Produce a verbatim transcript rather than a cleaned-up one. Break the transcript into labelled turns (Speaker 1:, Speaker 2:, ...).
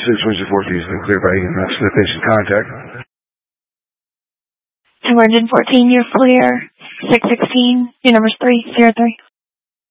Speaker 1: six, one four, please. Clear by E M S. Location contact.
Speaker 2: two fourteen, you're clear. six sixteen, your number's three zero three.